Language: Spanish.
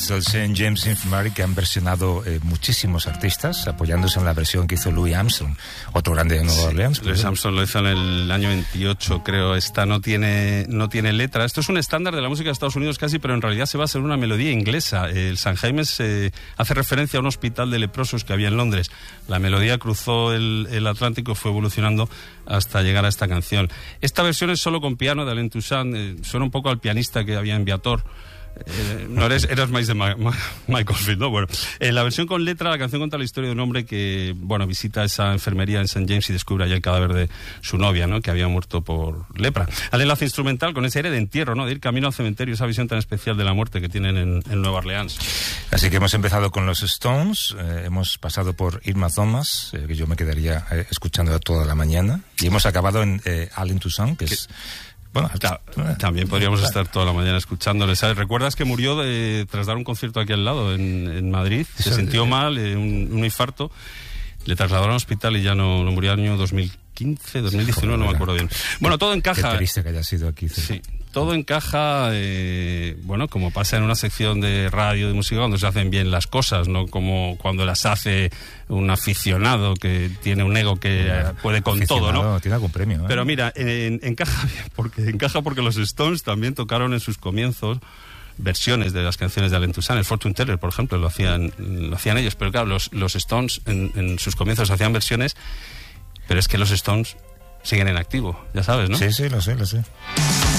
es el St. James Infirmary, que han versionado muchísimos artistas, apoyándose en la versión que hizo Louis Armstrong, otro grande de Nueva Orleans. Louis Armstrong lo hizo en el año 28, creo. Esta no tiene letra. Esto es un estándar de la música de Estados Unidos casi, pero en realidad se basa en una melodía inglesa. El St. James hace referencia a un hospital de leprosos que había en Londres. La melodía cruzó el Atlántico, fue evolucionando hasta llegar a esta canción. Esta versión es solo con piano de Alain Toussaint. Suena un poco al pianista que había en Viator. No eras más de Michael Field, ¿no? Bueno, la versión con letra, la canción cuenta la historia de un hombre que, visita esa enfermería en St. James y descubre allá el cadáver de su novia, ¿no? Que había muerto por lepra. Al enlace instrumental con ese aire de entierro, ¿no? De ir camino al cementerio, esa visión tan especial de la muerte que tienen en Nueva Orleans. Así que hemos empezado con los Stones, hemos pasado por Irma Thomas, que yo me quedaría escuchando toda la mañana, y hemos acabado en Alain Toussaint, que es... Bueno, también podríamos estar toda la mañana escuchándole, ¿sabes? ¿Recuerdas que murió tras dar un concierto aquí al lado, en Madrid? Se sintió mal, un infarto, le trasladaron al hospital y ya no murió en el año 2015, 2019, no me acuerdo bien. Bueno, todo encaja. Qué triste que haya sido aquí. Sí, todo encaja, como pasa en una sección de radio, de música, cuando se hacen bien las cosas, no como cuando las hace un aficionado que tiene un ego que puede con todo, ¿no? Tiene algún premio, ¿eh? Pero mira, encaja porque los Stones también tocaron en sus comienzos versiones de las canciones de Alain Toussaint. El Fortune Teller, por ejemplo, lo hacían ellos, pero claro, los Stones en sus comienzos hacían versiones, pero es que los Stones siguen en activo, ya sabes, ¿no? Sí, lo sé.